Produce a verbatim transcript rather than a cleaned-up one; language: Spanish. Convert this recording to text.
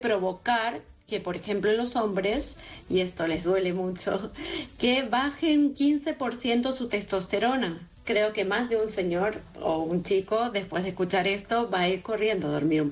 provocar que, por ejemplo, en los hombres, y esto les duele mucho, que bajen quince por ciento su testosterona. Creo que más de un señor o un chico, después de escuchar esto, va a ir corriendo a dormir un